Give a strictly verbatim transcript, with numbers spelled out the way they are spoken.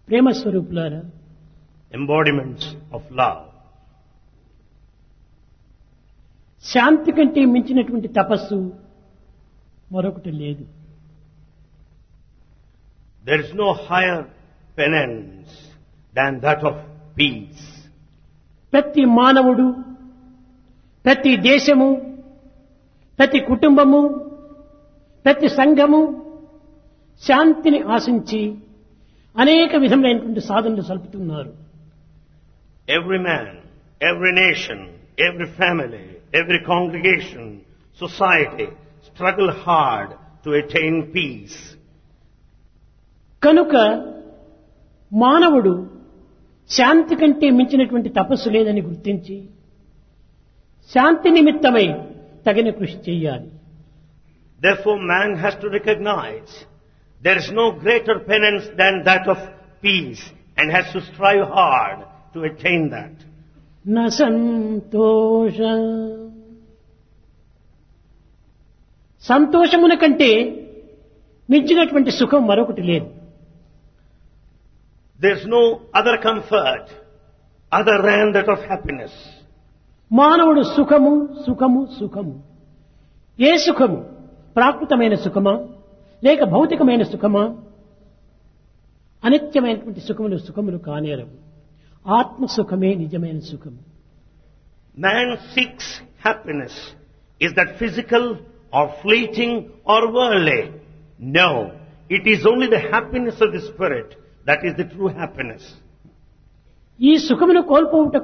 ప్రేమ స్వరూపులారా, embodiments of love. శాంతి కంటే మించినటువంటి తపస్సు మరొకటి లేదు. There is no higher penance than that of peace. ప్రతి మానవుడు, ప్రతి దేశము, ప్రతి కుటుంబము, ప్రతి సంఘము శాంతిని ఆశించి అనేక విధములైనటువంటి సాధనలు సల్పుతున్నారు. Every man, every nation, every family, every congregation, society struggle hard to attain peace. కనుక మానవుడు శాంతి కంటే మించినటువంటి తపస్సు లేదని గుర్తించి శాంతి నిమిత్తమై తగిన కృషి చేయాలి. Therefore man has to recognize there is no greater penance than that of peace and has to strive hard to attain that. న సంతోష సంతోషమున కంటే మించినటువంటి సుఖం మరొకటి లేదు. There is no other comfort other than that of happiness. మానవుడు సుఖము సుఖము సుఖము. ఏ సుఖము? ప్రాకృతమైన సుఖమా లేక భౌతికమైన సుఖమా? అనిత్యమైనటువంటి సుఖములు సుఖములు కానేరవు. ఆత్మ సుఖమే నిజమైన సుఖము. Man seeks happiness. Is that physical or fleeting or worldly? No. It is only the happiness of the spirit that is the true happiness. ఈ సుఖమును కోల్పోవుట